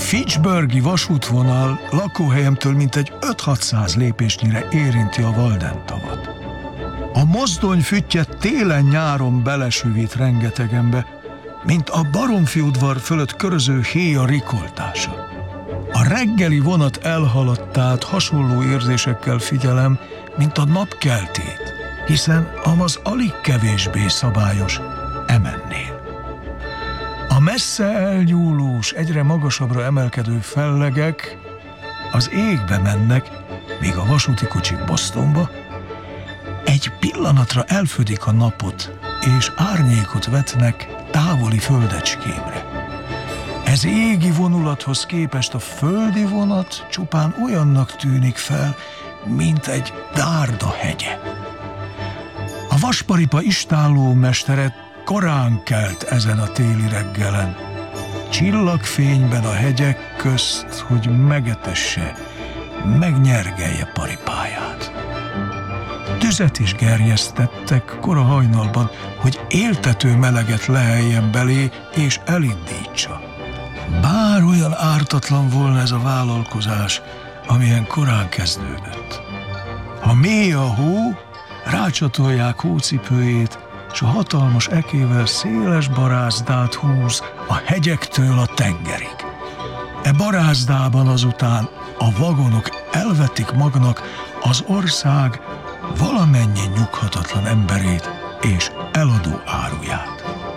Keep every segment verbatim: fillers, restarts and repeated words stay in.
Fitchburgi vasútvonal lakóhelyemtől mintegy öt-hatszáz lépésnyire érinti a Walden-tavat. A mozdony füttye télen-nyáron belesűvít rengetegembe, mint a Baromfi udvar fölött köröző héja rikoltása. A reggeli vonat elhaladtát hasonló érzésekkel figyelem, mint a napkeltét, hiszen amaz alig kevésbé szabályos emennél. A messze elnyúlós, egyre magasabbra emelkedő fellegek az égbe mennek, míg a vasúti kocsik Bostonba egy pillanatra elfödik a napot, és árnyékot vetnek távoli földecskémre. Ez égi vonulathoz képest a földi vonat csupán olyannak tűnik fel, mint egy dárda hegye. A vasparipa istálló mestere korán kelt ezen a téli reggelen, csillagfényben a hegyek közt, hogy megetesse, megnyergelje paripáját. Tüzet is gerjesztettek kora hajnalban, hogy éltető meleget leheljen belé és elindítsa. Bár olyan ártatlan volna ez a vállalkozás, amilyen korán kezdődött. Ha mély a hó, rácsatolják hócipőjét, s a hatalmas ekével széles barázdát húz a hegyektől a tengerig. E barázdában azután a vagonok elvetik magnak az ország valamennyi nyughatatlan emberét és eladó áruját.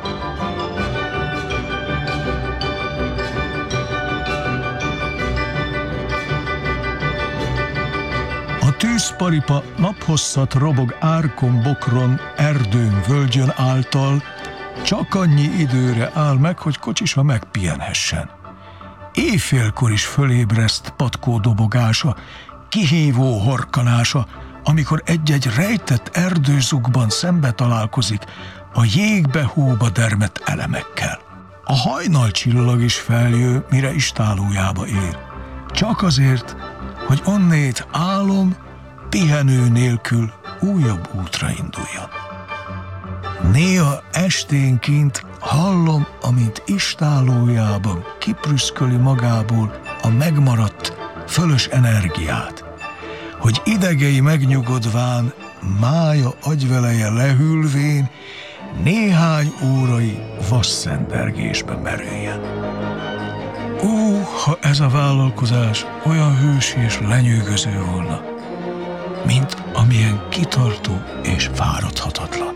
A tűzparipa naphosszat robog árkon, bokron, erdőn, völgyön által, csak annyi időre áll meg, hogy kocsisa megpihenhessen. Éjfélkor is fölébreszt patkó dobogása, kihívó horkanása, amikor egy-egy rejtett erdőzugban szembe találkozik a jégbe hóba dermedt elemekkel. A hajnalcsillag is feljő, mire istálójába ér. Csak azért, hogy onnét álom pihenő nélkül újabb útra induljon. Néha esténként hallom, amint istálójában kiprüszköli magából a megmaradt, fölös energiát, hogy idegei megnyugodván, mája agyveleje lehűlvén néhány órai vasszendergésbe merüljen. Ó, ha ez a vállalkozás olyan hősi és lenyűgöző volna, mint amilyen kitartó és fáradhatatlan.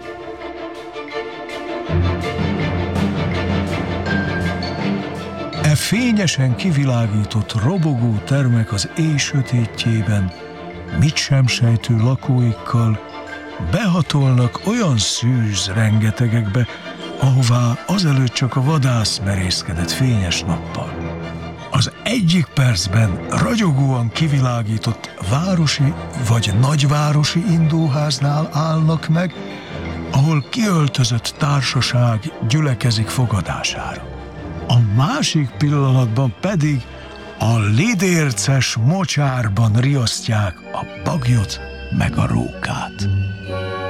E fényesen kivilágított, robogó termek az éj sötétjében mit sem sejtő lakóikkal behatolnak olyan szűz rengetegekbe, ahová azelőtt csak a vadász merészkedett fényes nappal. Az egyik percben ragyogóan kivilágított városi vagy nagyvárosi indóháznál állnak meg, ahol kiöltözött társaság gyülekezik fogadására. A másik pillanatban pedig a lidérces mocsárban riasztják a baglyot meg a rókát.